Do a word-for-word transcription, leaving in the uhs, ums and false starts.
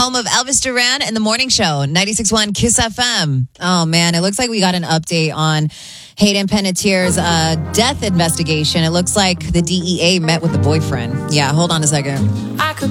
home of Elvis Duran and the Morning Show, ninety-six point one Kiss F M. Oh, man, it looks like we got an update on Hayden Panettiere's uh, death investigation. It looks like the D E A met with the boyfriend. Yeah, hold on a second. I could